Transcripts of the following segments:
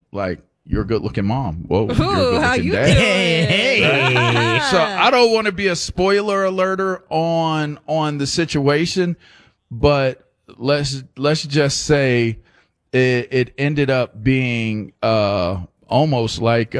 like, you're a good looking mom. Whoa, you're a Ooh, good how looking you dad. doing? Right? So I don't want to be a spoiler alerter on the situation, but let's just say it ended up being almost like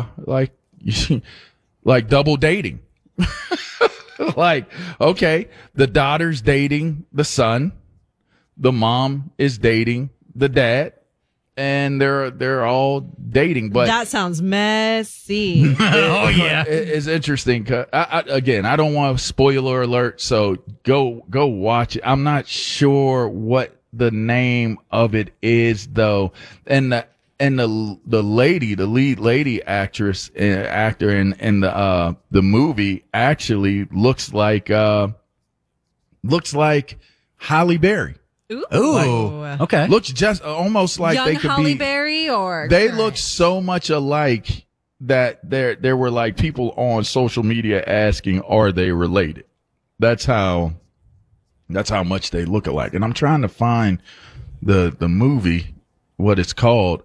like double dating. Like, okay, the daughter's dating the son, the mom is dating the dad, and they're all dating. But That sounds messy. Oh yeah. it's interesting. 'Cause again, I don't want a spoiler alert, so go watch it. I'm not sure what the name of it is though, and the lady, the lead lady actress and actor in the movie actually looks like Halle Berry. Ooh. Okay. Looks just almost like Young they could Halle be. Berry or They current? look so much alike that there were like people on social media asking, are they related? That's how much they look alike. And I'm trying to find the movie, what it's called.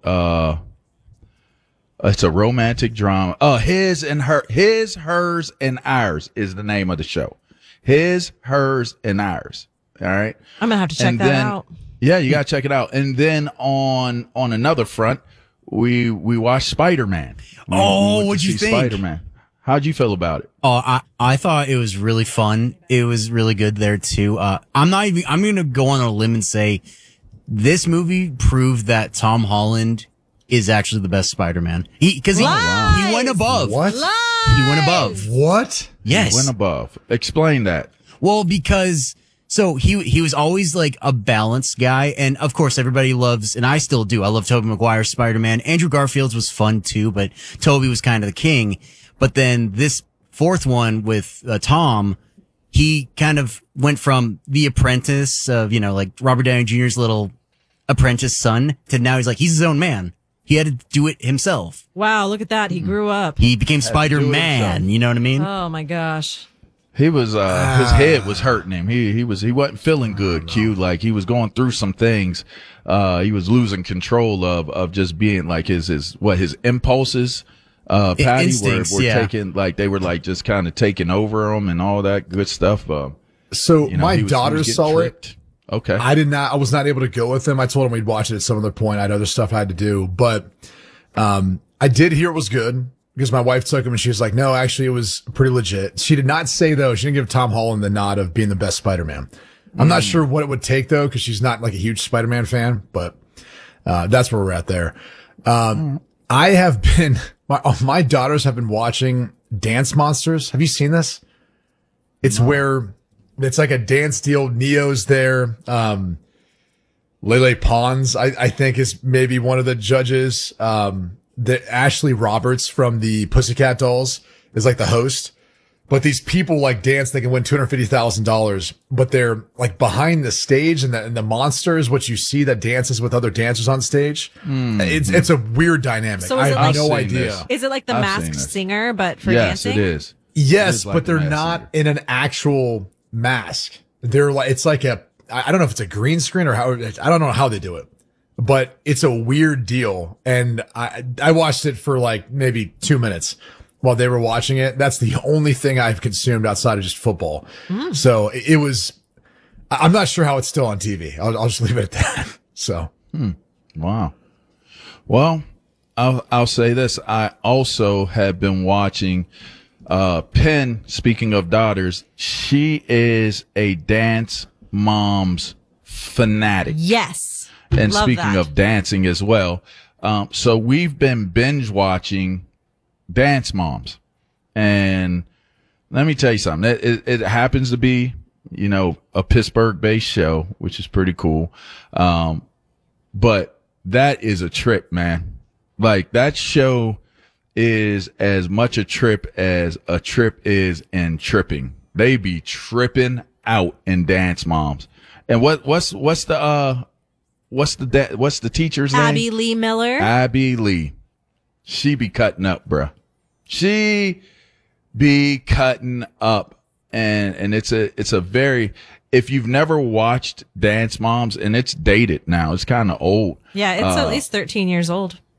It's a romantic drama. His, Hers, and Ours is the name of the show. His, Hers, and Ours. All right. I'm gonna have to check that out. Yeah, you gotta check it out. And then on another front, we watched Spider-Man. What'd you think? Spider-Man. How'd you feel about it? Oh, I thought it was really fun. It was really good there too. I'm going to go on a limb and say this movie proved that Tom Holland is actually the best Spider-Man. He went above. What? He went above. What? Yes. Went above. Explain that. Well, because so he was always like a balanced guy, and of course everybody loves, and I still do. I love Tobey Maguire's Spider-Man. Andrew Garfield's was fun too, but Tobey was kind of the king. But then this fourth one with Tom, he kind of went from the apprentice of, like Robert Downey Jr.'s little apprentice son to now he's his own man. He had to do it himself. Wow, look at that. He grew up. He became to do it Spider-Man. himself. You know what I mean? Oh my gosh. He was his head was hurting him. He wasn't feeling good, Q. Like he was going through some things. He was losing control of just being like his impulses. Patty Instincts, were yeah. taking, like, they were like just kind of taking over him and all that good stuff. So he my was daughter getting saw tricked. it. Okay. I was not able to go with him. I told him we'd watch it at some other point. I had other stuff I had to do, but, I did hear it was good because my wife took him and she was like, no, actually it was pretty legit. She did not say though, she didn't give Tom Holland the nod of being the best Spider-Man. I'm not sure what it would take though, cause she's not like a huge Spider-Man fan, but, that's where we're at there. I have been, my daughters have been watching Dance Monsters. Have you seen this? It's where it's like a dance deal. Neo's there. Lele Pons, I think is maybe one of the judges. The Ashley Roberts from the Pussycat Dolls is like the host. But these people like dance, they can win $250,000, but they're like behind the stage and the monster is what you see that dances with other dancers on stage. It's a weird dynamic. So I is it have like- no I've seen idea. this. Is it like the I've Masked seen this. Singer, but for Yes, dancing? it is. Yes, It is like but they're the Masked not Singer. in an actual mask. They're like, it's like I don't know if it's a green screen or how, I don't know how they do it, but it's a weird deal. And I watched it for like maybe 2 minutes while they were watching it. That's the only thing I've consumed outside of just football. So it was, I'm not sure how it's still on TV. I'll just leave it at that. So. Wow. Well, I'll say this. I also have been watching, Penn, speaking of daughters, she is a Dance Moms fanatic. Yes. And Love speaking that. of dancing as well. So we've been binge watching Dance Moms. And let me tell you something. It happens to be, a Pittsburgh based show, which is pretty cool. But that is a trip, man. Like that show is as much a trip as a trip is in tripping. They be tripping out in Dance Moms. And what's the teacher's name? Abby Lee Miller. Abby Lee. She be cutting up, bruh. She be cutting up. And it's a very, if you've never watched Dance Moms, and it's dated now, it's kind of old. Yeah, it's at least 13 years old.